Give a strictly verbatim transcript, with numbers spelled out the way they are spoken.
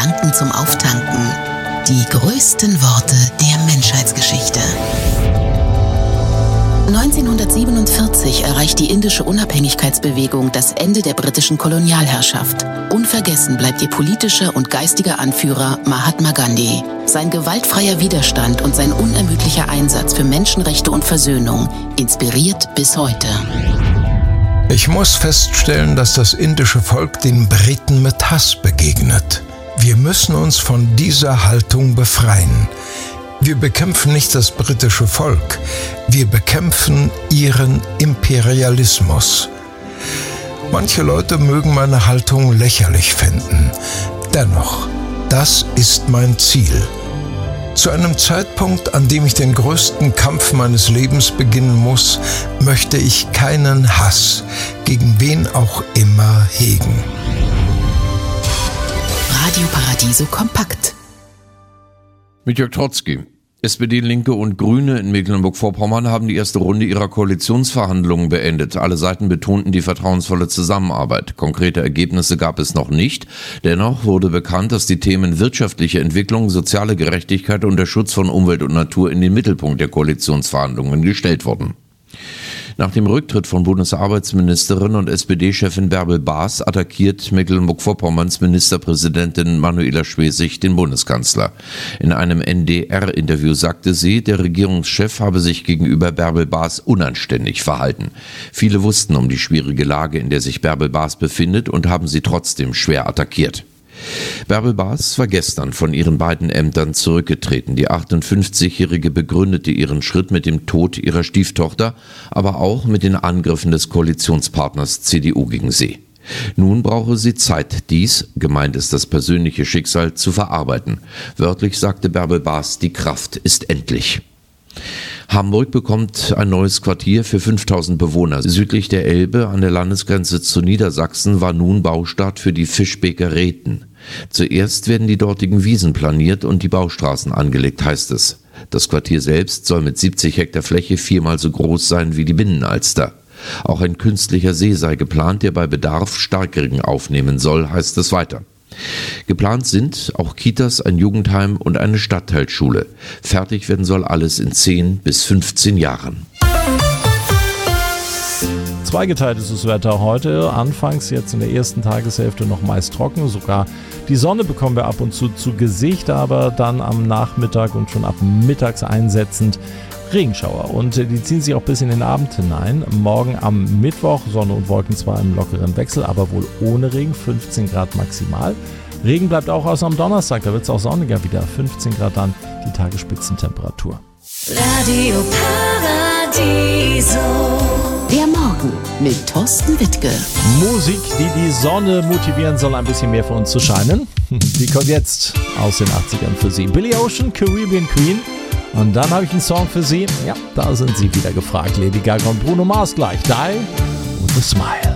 Gedanken zum Auftanken. Die größten Worte der Menschheitsgeschichte. neunzehnhundertsiebenundvierzig erreicht die indische Unabhängigkeitsbewegung das Ende der britischen Kolonialherrschaft. Unvergessen bleibt ihr politischer und geistiger Anführer Mahatma Gandhi. Sein gewaltfreier Widerstand und sein unermüdlicher Einsatz für Menschenrechte und Versöhnung inspiriert bis heute. Ich muss feststellen, dass das indische Volk den Briten mit Hass begegnet. Wir müssen uns von dieser Haltung befreien. Wir bekämpfen nicht das britische Volk, wir bekämpfen ihren Imperialismus. Manche Leute mögen meine Haltung lächerlich finden. Dennoch, das ist mein Ziel. Zu einem Zeitpunkt, an dem ich den größten Kampf meines Lebens beginnen muss, möchte ich keinen Hass gegen wen auch immer hegen. Radio Paradiso kompakt. Mit Jörg Trotzki. S P D, Linke und Grüne in Mecklenburg-Vorpommern haben die erste Runde ihrer Koalitionsverhandlungen beendet. Alle Seiten betonten die vertrauensvolle Zusammenarbeit. Konkrete Ergebnisse gab es noch nicht. Dennoch wurde bekannt, dass die Themen wirtschaftliche Entwicklung, soziale Gerechtigkeit und der Schutz von Umwelt und Natur in den Mittelpunkt der Koalitionsverhandlungen gestellt wurden. Nach dem Rücktritt von Bundesarbeitsministerin und S P D-Chefin Bärbel Baas attackiert Mecklenburg-Vorpommerns Ministerpräsidentin Manuela Schwesig den Bundeskanzler. In einem N D R-Interview sagte sie, der Regierungschef habe sich gegenüber Bärbel Baas unanständig verhalten. Viele wussten um die schwierige Lage, in der sich Bärbel Baas befindet, und haben sie trotzdem schwer attackiert. Bärbel Baas war gestern von ihren beiden Ämtern zurückgetreten. Die achtundfünfzigjährige begründete ihren Schritt mit dem Tod ihrer Stieftochter, aber auch mit den Angriffen des Koalitionspartners C D U gegen sie. Nun brauche sie Zeit, dies, gemeint ist das persönliche Schicksal, zu verarbeiten. Wörtlich sagte Bärbel Baas, die Kraft ist endlich. Hamburg bekommt ein neues Quartier für fünftausend Bewohner. Südlich der Elbe an der Landesgrenze zu Niedersachsen war nun Baustart für die Fischbeker Reten. Zuerst werden die dortigen Wiesen planiert und die Baustraßen angelegt, heißt es. Das Quartier selbst soll mit siebzig Hektar Fläche viermal so groß sein wie die Binnenalster. Auch ein künstlicher See sei geplant, der bei Bedarf Starkregen aufnehmen soll, heißt es weiter. Geplant sind auch Kitas, ein Jugendheim und eine Stadtteilschule. Fertig werden soll alles in zehn bis fünfzehn Jahren. Zweigeteilt ist das Wetter heute. Anfangs jetzt in der ersten Tageshälfte noch meist trocken. Sogar die Sonne bekommen wir ab und zu zu Gesicht, aber dann am Nachmittag und schon ab mittags einsetzend Regenschauer. Und die ziehen sich auch bis in den Abend hinein. Morgen am Mittwoch Sonne und Wolken zwar im lockeren Wechsel, aber wohl ohne Regen, fünfzehn Grad maximal. Regen bleibt auch aus am Donnerstag, da wird es auch sonniger wieder, fünfzehn Grad dann die Tagesspitzentemperatur. Radio Paradiso. Der Morgen mit Thorsten Wittke. Musik, die die Sonne motivieren soll, ein bisschen mehr für uns zu scheinen. Die kommt jetzt aus den achtzigern für Sie. Billy Ocean, Caribbean Queen. Und dann habe ich einen Song für Sie. Ja, da sind Sie wieder gefragt. Lady Gaga und Bruno Mars gleich. Die with a Smile.